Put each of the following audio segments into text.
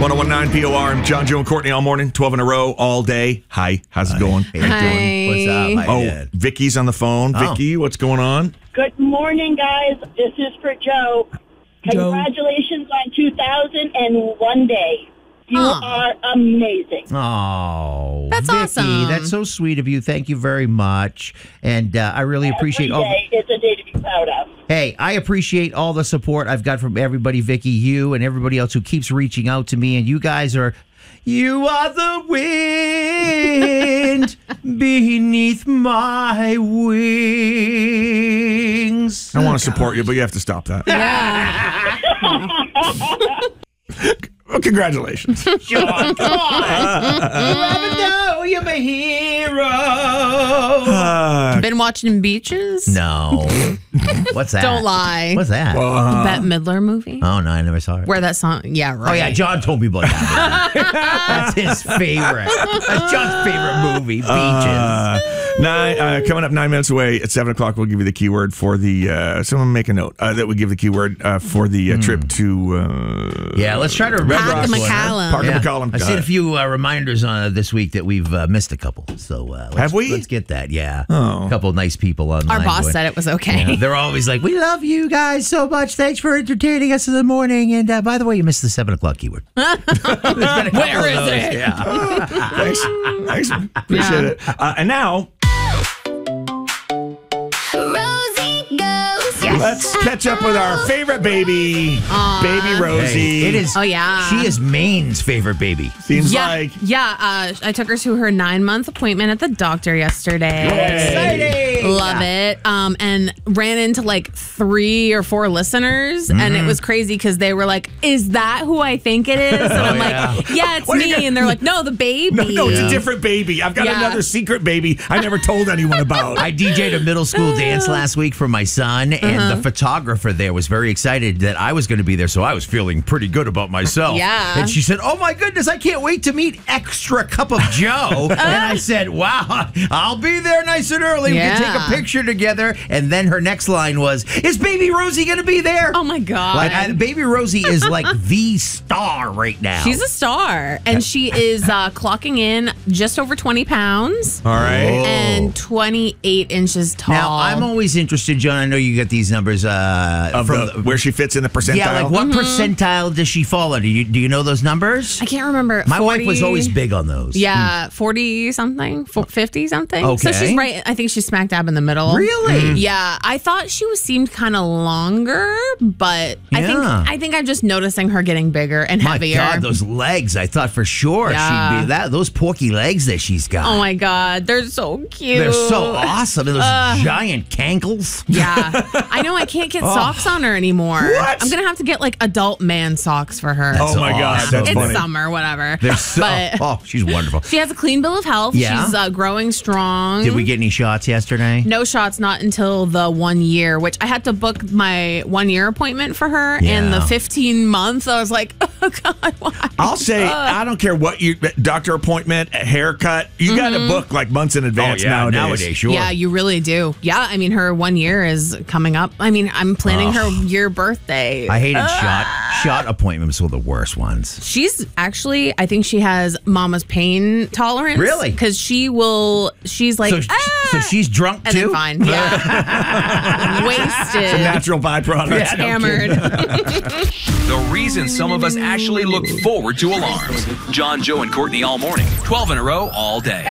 1019 POR. I'm John, Joe, and Courtney all morning, 12 in a row, all day. Hi, how's it going? How you doing? What's up? Vicky's on the phone. Vicky, what's going on? Good morning, guys. This is for Joe. Congratulations on 2001 day. You are amazing. Oh, That's Vicky, awesome. That's so sweet of you. Thank you very much. And I really appreciate Every day it's a day to be proud of. Hey, I appreciate all the support I've got from everybody, Vicky, you, and everybody else who keeps reaching out to me. And you guys are the wind beneath my wings. I want to support you, but you have to stop that. Yeah. Well, congratulations. John, come on. You're my hero. Been watching Beaches? No. What's that? Don't lie. What's that? The Bette Midler movie? Oh, no, I never saw it. Where that song, yeah, right. Oh, yeah, John told me about that. That's his favorite. That's John's favorite movie, Beaches. Coming up 9 minutes away at 7 o'clock, we'll give you the keyword for the, someone make a note, that we give the keyword for the trip to... Yeah, let's try to remember. Park McCallum. Park McCallum. I've seen a few reminders on this week that we've missed a couple. So have we? Let's get that. Yeah, Oh. a couple of nice people online. Our boss said it was okay. Yeah, they're always like, "We love you guys so much. Thanks for entertaining us in the morning." And by the way, you missed the 7 o'clock keyword. Where is it? Yeah. Thanks. Appreciate it. And now... Rosie goes. Let's catch up with our favorite baby, Baby Rosie. Hey, it is. Oh, yeah. She is Maine's favorite baby. Seems like. Yeah, I took her to her 9-month appointment at the doctor yesterday. Exciting. Love it. And ran into like 3 or 4 listeners, and it was crazy because they were like, "Is that who I think it is?" And I'm like, "Yeah, it's What do you me." got? And they're like, "No, the baby." No, it's a different baby. I've got another secret baby I never told anyone about. I DJ'd a middle school dance last week for my son, and the photographer there was very excited that I was going to be there, so I was feeling pretty good about myself. Yeah. And she said, "Oh my goodness, I can't wait to meet Extra Cup of Joe." And I said, "Wow, I'll be there nice and early. We can take a picture together." And then her next line was, "Is Baby Rosie going to be there?" Oh my God. Like, Baby Rosie is like the star right now. She's a star, and she is clocking in just over 20 pounds. All right. And 28 inches tall. Now, I'm always interested, John. I know you got these numbers Where she fits in the percentile. Yeah, like what percentile does she fall under? Do you know those numbers? I can't remember. My 40, wife was always big on those. Yeah, 40 something, 50 something. So Okay. she's right. I think she's smack dab in the middle. Really? Yeah, I thought she seemed kind of longer, but Yeah. I think I'm just noticing her getting bigger and My heavier. God, those legs! I thought for sure Yeah. she'd be that. Those porky legs that she's got. Oh my God, they're so cute. They're so awesome. And those giant cankles. Yeah, I know I can't get socks on her anymore. What? I'm gonna have to get like adult man socks for her. Oh my God, awesome. that's It's funny. summer, whatever. They're so. But She's wonderful. she has a clean bill of health. Yeah? She's growing strong. Did we get any shots yesterday? No shots, not until the 1 year, which I had to book my 1 year appointment for her. And Yeah. the 15 month, I was like, oh God, why? I'll say, I don't care what doctor appointment, a haircut, you got to book like months in advance nowadays. Sure. Yeah, you really do. Yeah, I mean, her 1 year is coming up. I mean, I'm planning her year birthday. I hated shot appointments were the worst ones. She's actually, I think she has mama's pain tolerance. Really? Because she's like, So she's drunk and too? then fine. Yeah. Wasted. It's a natural byproduct. Yeah, no Hammered. The reason some of us actually look forward to alarms. John, Joe, and Courtney all morning. 12 in a row all day.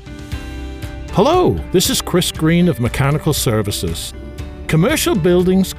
Hello, this is Chris Green of Mechanical Services. Commercial buildings